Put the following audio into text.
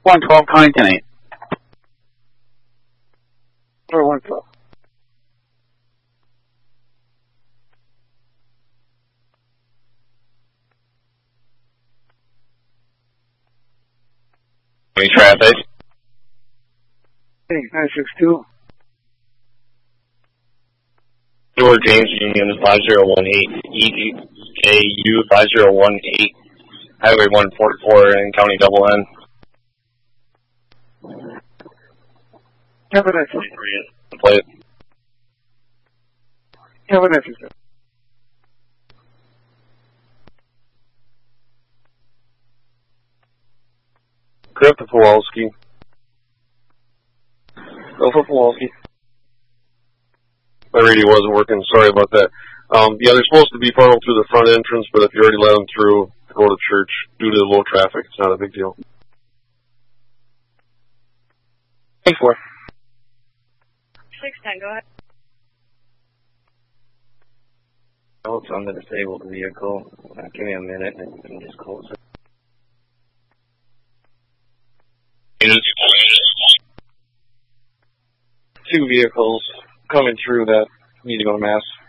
112, calling 10-8. Or 112. Any traffic? 962. Door James Union 5018 EJU 5018 Highway 144 and County Double N. Have a nice day. Play it. Have a nice day. Grab the Kowalski. Go for Kowalski. My radio wasn't working, sorry about that. Yeah, they're supposed to be funneled through the front entrance, but if you already let them through to go to church, due to the low traffic, it's not a big deal. 8-4. 610, go ahead. Oh, it's on the disabled vehicle. Give me a minute and you can just close it. Two vehicles coming through that need to go to Mass.